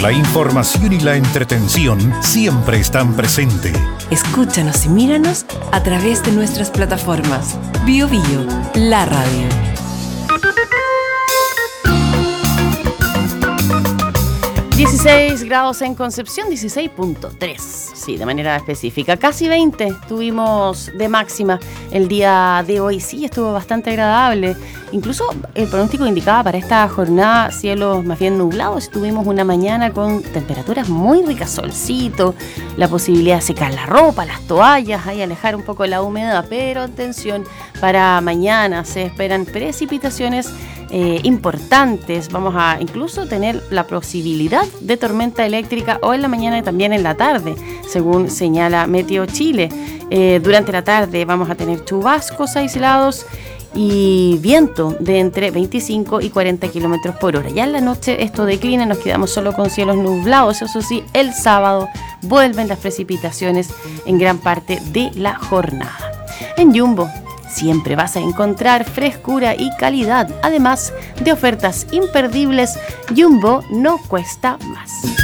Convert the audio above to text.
La información y la entretención siempre están presentes. Escúchanos y míranos a través de nuestras plataformas. Bio Bio, la radio. ...16 grados en Concepción, 16.3, sí, de manera específica. Casi 20 tuvimos de máxima el día de hoy. Sí, estuvo bastante agradable. Incluso el pronóstico indicaba para esta jornada cielos más bien nublados. Tuvimos una mañana con temperaturas muy ricas, solcito, la posibilidad de secar la ropa, las toallas, ahí alejar un poco la humedad. Pero atención, para mañana se esperan precipitaciones importantes. Vamos a incluso tener la posibilidad de tormenta eléctrica hoy en la mañana y también en la tarde, según señala Meteo Chile. Durante la tarde vamos a tener chubascos aislados y viento de entre 25 y 40 kilómetros por hora. Ya en la noche esto declina, nos quedamos solo con cielos nublados. Eso sí, el sábado vuelven las precipitaciones en gran parte de la jornada. En Jumbo siempre vas a encontrar frescura y calidad, además de ofertas imperdibles. Jumbo no cuesta más.